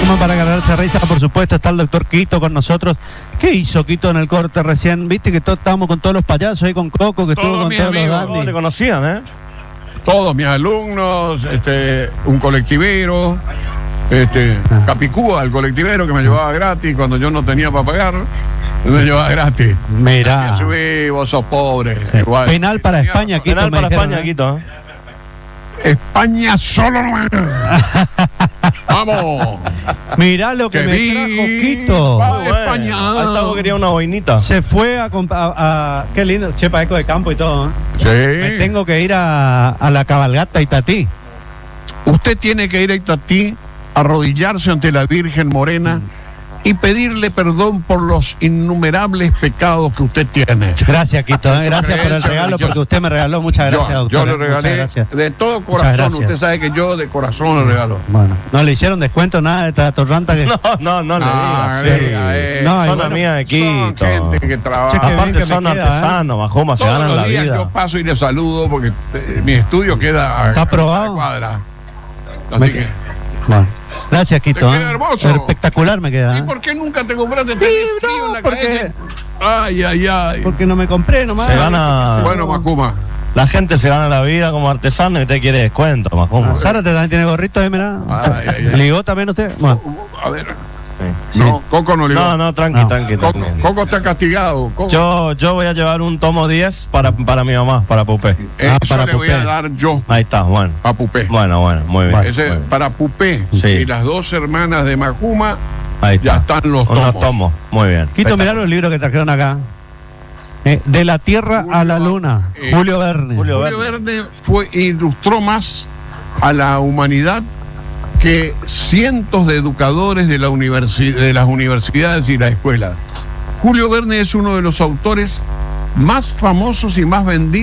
Llaman para agarrarse a risa, por supuesto, está el doctor Quito con nosotros. ¿Qué hizo Quito en el corte recién? Viste que estábamos con todos los payasos ahí, con Coco, que estuvo con todos los dandis. Te conocían, ¿eh? Todos mis alumnos, un colectivero, Capicúa, el colectivero que me llevaba gratis cuando yo no tenía para pagar, me llevaba gratis. Mirá. Subí, vos sos pobre. Sí. Igual. Penal para España, Quito. Penal para dijeron, España, Quito, ¿eh? España solo no es. ¡Vamos! Mirá lo que me trajo Quito. Bueno, España. Altavo quería una boinita. Se fue a qué lindo, chepa eco de campo y todo, ¿eh? Sí. Me tengo que ir a la cabalgata Itatí. Usted tiene que ir a Itatí, arrodillarse ante la Virgen Morena y pedirle perdón por los innumerables pecados que usted tiene. Gracias, Quito, ¿eh? Gracias por el regalo, porque usted me regaló. Muchas gracias, doctor. Yo le regalé de todo corazón. Usted sabe que yo de corazón le regalo. Bueno, ¿no le hicieron descuento nada de esta torranta? Que... No le digas. Sí. No, son bueno, amigas de Quito. Son gente que trabaja. Che, qué bien Aparte que son me queda, artesanos, Majoma, se Todos ganan los la días vida. yo paso y le saludo porque mi estudio queda ¿Está aprobado? a la cuadra. Así Me- que, Bueno, gracias, Quito. Te queda hermoso. Espectacular me queda. ¿y por qué nunca te compraste este frío en la porque- cabeza? Ay. Porque no me compré nomás. Se gana. Bueno, Majoma. La gente se gana la vida como artesano y usted quiere descuento, Majoma. Zárate también tiene gorrito, mira. Ay. ¿Ligó también usted? Bueno, A ver. Sí. No, Coco no le digo. No, tranqui. Coco está castigado. Coco. Yo voy a llevar un tomo 10 para mi mamá, para Pupé. Eso para le voy a Pupé. dar yo Ahí está, bueno. a Pupé. Bueno, muy bien. Ese, Muy bien. para Pupé Sí. y las dos hermanas de Majuma, Ahí ya está. están los Unos tomos. tomos, muy bien. Quito, mirá los libros que trajeron acá. De la Tierra a la Luna. Julio Verne. Julio Julio Verne ilustró más a la humanidad que cientos de educadores de las universidades y las escuelas. Julio Verne es uno de los autores más famosos y más vendidos